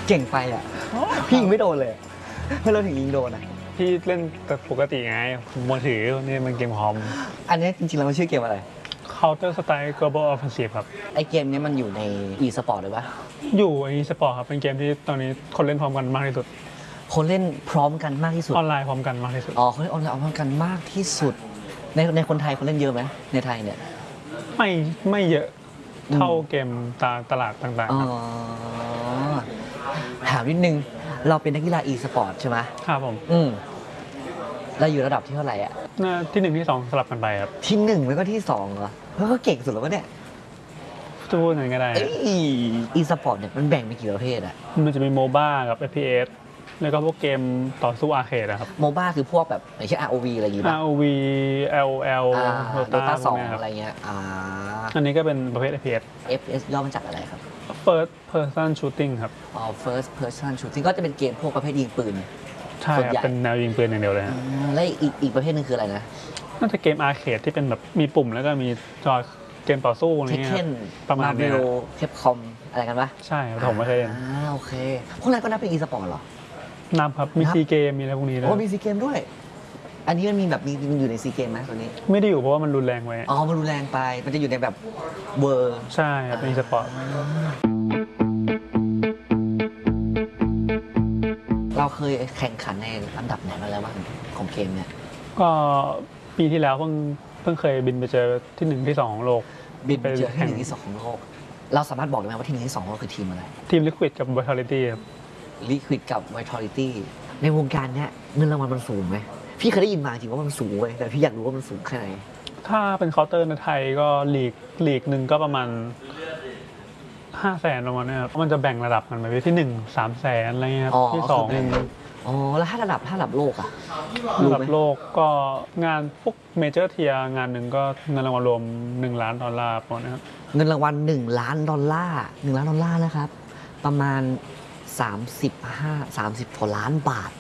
เก่งไปอ่ะพี่ยิงไม่โดนเลยไม่เราถึงยิงโดนอ่ะพี่เล่นแต่ปกติไงมือถือนี่มันเกมคอมอันนี้จริงๆแล้วมันชื่อเกมอะไร Counter Strike Global Offensive ครับไอเกมนี้มันอยู่ใน e-sport หรือปะอยู่อีสปอร์ตครับเป็นเกมที่ตอนนี้คนเล่นพร้อมกันมากที่สุดคนเล่นพร้อมกันมากที่สุดออนไลน์พร้อมกันมากที่สุดอ๋อคนเล่นออนไลน์พร้อมกันมากที่สุดในคนไทยคนเล่นเยอะไหมในไทยเนี่ยไม่เยอะเท่าเกมตลาดต่างๆครับถามนิดนึงเราเป็นนักกีฬา e-sport ใช่ไหมครับผมเราอยู่ระดับที่เท่าไหร่อ่ะที่1ที่2สลับกันไปครับที่1แล้วก็ที่2เหรอแล้วก็เก่งสุดแล้วก็เนี่ยจะพูดยังไงก็ได้ e-sport เนี่ยมันแบ่งเป็นกี่ประเภทอ่ะมันจะมีโมบ้ากับ FPS แล้วก็พวกเกมต่อสู้อาร์เคดนะครับโมบ้าคือพวกแบบอย่างเช่น ROV อะไรอย่างงี้ป่ะ ROV LOL Dota 2อะไรเงี้ยอันนี้ก็เป็นประเภท FPS ย่อมาจากอะไรครับ First Person Shooting ครับ First Person Shooting ก็จะเป็นเกมพวกประเภทยิงปืนใช่ครับเป็นแนวยิงปืนอย่างเดียวเลยฮะและอีกประเภทนึงคืออะไรนะน่าจะเกมอาร์เคดที่เป็นแบบมีปุ่มแล้วก็มีจอเกมต่อสู้อะไรเงี้ยประมาณนี้เทปคอมอะไรกันปะใช่ผมไม่เคยเล่นโอเคพวกนั้นก็นับเป็น e-sport เหรอนับครับมีซีเกมมีอะไรพวกนี้ด้วยมีซีเกมด้วยอันนี้มันมีแบบมีอยู่ในซีเกมไหมตัวนี้ไม่ได้อยู่เพราะว่ามันรุนแรงไว้มันรุนแรงไปมันจะอยู่ในแบบเวอร์ใช่ครับเป็น e-sport เราเคยแข่งขันในอันดับไหนมาแล้วบ้างของเกมเนี่ยก็ปีที่แล้วเพิ่งเคยบินไปเจอที่1ที่2ของโลกบินไปเจอที่1ที่2ของโลกเราสามารถบอกได้ไหมว่าที่1ที่2ของโลกคือทีมอะไรทีม Liquid กับ Vitality ครับ Liquid กับ Vitality ในวงการเนี้ยเงินรางวัลมันสูงไหมพี่เคยได้ยินมาจริงว่ามันสูงเลยแต่พี่อยากรู้ว่ามันสูงแค่ไหนถ้าเป็นเคาน์เตอร์ในไทยก็ลีกหนึ่งก็ประมาณ500,000ประมาณนี้ครับมันจะแบ่งระดับกันไปที่1 300,000อะไรเงี้ยที่2 แล้วถ้าระดับโลกอะระดับโลกก็งานพวกเมเจอร์เทียงานหนึ่งก็เงินรางวัลรวม$1 ล้านประมาณนี้ครับเงินรางวัล$1 ล้าน$1 ล้านนะครับประมาณ30 กว่าล้านบาท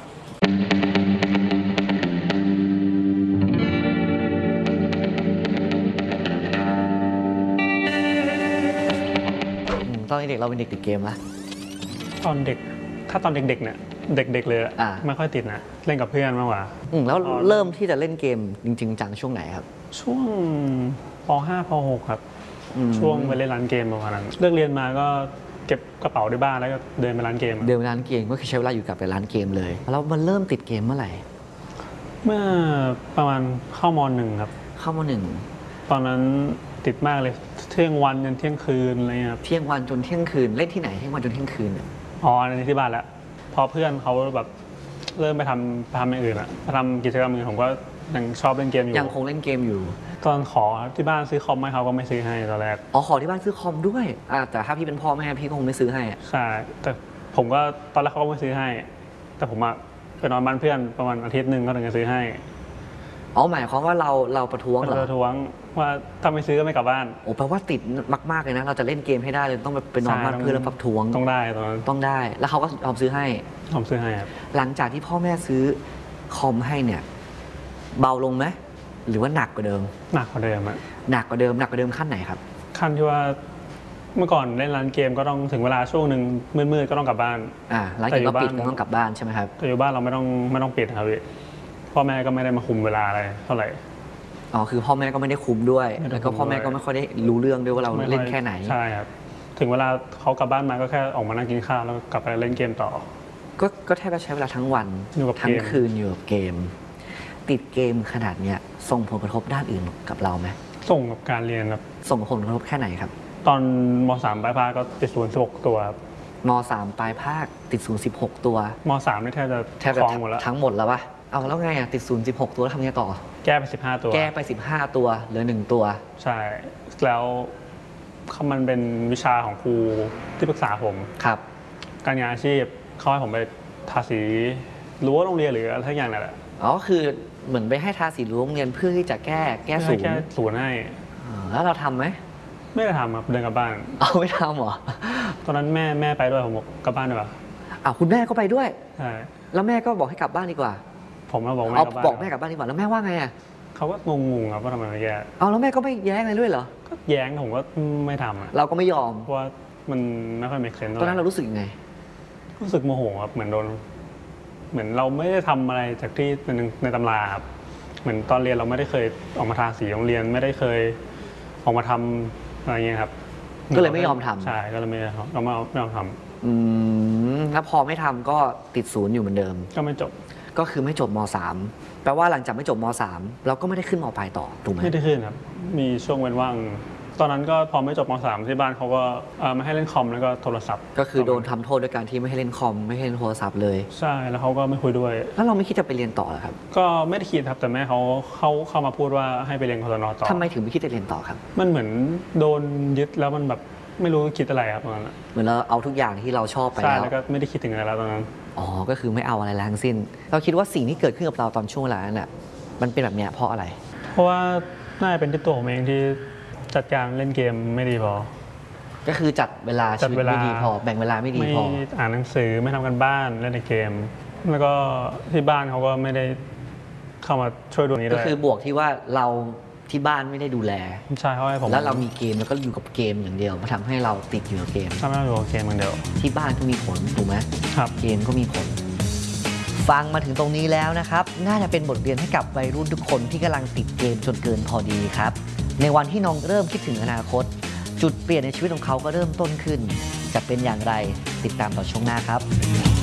ตอนเด็กเราเป็นเด็กติดเกมไหมตอนเด็กถ้าตอนเด็กๆเนี่ยเด็กๆเลยไม่ค่อยติดนะเล่นกับเพื่อนมากกว่าแล้วเริ่มที่จะเล่นเกมจริงๆจังช่วงไหนครับช่วงป.5 ป.6 ครับช่วงไปเล่นร้านเกมประมาณนั้นเลิกเรียนมาก็เก็บกระเป๋าที่บ้านแล้วก็เดินไปร้านเกมก็คือใช้เวลาอยู่กับไปร้านเกมเลยแล้วมันเริ่มติดเกมเมื่อไหร่เมื่อประมาณเข้าม.1 ครับเข้าม.1 ตอนนั้นติดมากเลยเที่ยงวันจนเที่ยงคืนอะไรครับเที่ยงวันจนเที่ยงคืนเล่นที่ไหนเที่ยงวันจนเที่ยงคืนอันนี้ที่บ้านแล้วพอเพื่อนเขาแบบเริ่มไปทำอย่างอื่นอะทำกิจกรรมอื่นผมก็ยังชอบเล่นเกมอยู่ยังคงเล่นเกมอยู่ตอนขอที่บ้านซื้อคอมให้เขาก็ไม่ซื้อให้ตอนแรกขอที่บ้านซื้อคอมด้วยแต่ถ้าพี่เป็นพ่อแม่พี่คงไม่ซื้อให้ใช่แต่ผมก็ตอนแรกเขาก็ไม่ซื้อให้แต่ผมไปนอนบ้านเพื่อนประมาณอาทิตย์นึงเขาถึงจะซื้อให้หมายความว่าเราประท้วงเหรอประท้วงว่าถ้าไม่ซื้อก็ไม่กลับบ้านแปลว่าติดมากๆเลยนะเราจะเล่นเกมให้ได้เลยต้องไปนอนบ้านเพื่อนแล้วประท้วงต้องได้ตอนนั้นต้องได้แล้วเขาก็ยอมซื้อให้ครับหลังจากที่พ่อแม่ซื้อคอมให้เนี่ยเบาลงไหมหรือว่าหนักกว่าเดิมหนักกว่าเดิมขั้นไหนครับขั้นที่ว่าเมื่อก่อนเล่นร้านเกมก็ต้องถึงเวลาช่วงหนึ่งมืดๆก็ต้องกลับบ้านร้านเกมก็ปิดก็ต้องกลับบ้านใช่ไหมครับแต่อยู่บ้านเราไม่ต้องปิดครับพี่พ่อแม่ก็ไม่ได้มาคุมเวลาอะไรเท่าไหร่คือพ่อแม่ก็ไม่ได้คุมด้วยแล้วก็พ่อแม่ก็ไม่ค่อยได้รู้เรื่องด้วยว่าเราเล่นแค่ไหนใช่ครับถึงเวลาเขากลับบ้านมาก็แค่ออกมานั่งกินข้าวแล้วกลับไปเล่นเกมต่อก็แทบจะใช้เวลาทั้งวันทั้งคืนอยู่กับเกมติดเกมขนาดเนี้ยส่งผลกระทบด้านอื่นกับเราไหมส่งกับการเรียนครับส่งผลกระทบแค่ไหนครับตอนม.3 ปลายภาคก็ติด0 16 ตัวครับม.3 ปลายภาคติด0 16 ตัวม.3 นี่แทบจะครองหมดแล้วทั้งหมดแล้วปะแล้วไงติด0 16 ตัวแล้วทำยังไงต่อแก้ไป15 ตัวเหลือ1 ตัวใช่แล้วมันเป็นวิชาของครูที่ปรึกษาผมครับการงานอาชีพเขาให้ผมไปทาสีรั้วโรงเรียนหรืออะไรทั้งอย่างนั่นแหละคือเหมือนไปให้ทาสีรั้วโรงเรียนเพื่อที่จะแก้ศูนย์ให้แล้วเราทำไหมไม่ได้ทำครับเดินกลับบ้านไม่ทำหรอตอนนั้นแม่ไปด้วยผมบอกกลับบ้านดีกว่าคุณแม่ก็ไปด้วยใช่แล้วแม่ก็บอกให้กลับบ้านดีกว่าผมมาบอกแม่กลับบ้านบอกแม่กลับบ้านดีกว่าแล้วแม่ว่าไงเขาก็งงครับว่าทำไมไม่แก้แล้วแม่ก็ไม่แย้งอะไรด้วยเหรอก็แย้งผมก็ไม่ทำเราก็ไม่ยอมเพราะว่ามันไม่ค่อยมีเซนส์ตอนนั้นเรารู้สึกยังไงรู้สึกโมโหครับเหมือนเราไม่ได้ทำอะไรจากที่ในตำราครับเหมือนตอนเรียนเราไม่ได้เคยออกมาทาสีโรงเรียนไม่ได้เคยออกมาทำอะไรเงี้ยครับก็เลยไม่ยอมทำใช่ก็เลยไม่ยอมทำแล้วพอไม่ทำก็ติดศูนย์อยู่เหมือนเดิมก็ไม่จบก็คือไม่จบม.3 แปลว่าหลังจากไม่จบม.3 เราก็ไม่ได้ขึ้นม.ปลายต่อถูกไหมไม่ได้ขึ้นครับมีช่วงเว้นว่างตอนนั้นก็พอไม่จบม.3 ที่บ้านเขาก็ไม่ให้เล่นคอมแล้วก็โทรศัพท์ก็คือโดนทำโทษด้วยการที่ไม่ให้เล่นคอมไม่ให้เล่นโทรศัพท์เลยใช่แล้วเขาก็ไม่คุยด้วยแล้วเราไม่คิดจะไปเรียนต่อเหรอครับก็ไม่ได้คิดครับแต่แม่เขาเข้ามาพูดว่าให้ไปเรียนกศน.ต่อทำไมถึงไม่คิดจะเรียนต่อครับมันเหมือนโดนยึดแล้วมันแบบไม่รู้คิดอะไรครับตอนนั้นเหมือนเราเอาทุกอย่างที่เราชอบไปแล้วใช่แล้วก็ไม่ได้คิดถึงอะไรแล้วตอนนั้นอ๋อก็คือไม่เอาอะไรแล้วทั้งสิ้นเราคิดว่าสิ่งที่เกิดขึ้นกับเราตอนช่วงเวลานั้นน่ะมันเป็นแบบเนี้ยเพราะอะไรเพราะว่าน่าจะเป็นที่ตัวผมเองที่จัดการเล่นเกมไม่ดีพอก็คือจัดเวลาชีวิตไม่ดีพอแบ่งเวลาไม่ดีพอไม่อ่านหนังสือไม่ทำกันบ้านเล่นในเกมแล้วก็ที่บ้านเขาก็ไม่ได้เข้ามาช่วยดูนี้ด้วยก็คือบวกที่ว่าเราที่บ้านไม่ได้ดูแลใช่เขาให้ผมแล้วเรามีเกมแล้วก็อยู่กับเกมอย่างเดียวมาทำให้เราติดอยู่กับเกมทำให้เราอยู่กับเกมอย่างเดียวที่บ้านก็มีผลถูกไหมครับเกมก็มีผลฟังมาถึงตรงนี้แล้วนะครับน่าจะเป็นบทเรียนให้กับวัยรุ่นทุกคนที่กำลังติดเกมจนเกินพอดีครับในวันที่น้องเริ่มคิดถึงอนาคตจุดเปลี่ยนในชีวิตของเขาก็เริ่มต้นขึ้นจะเป็นอย่างไรติดตามต่อช่วงหน้าครับ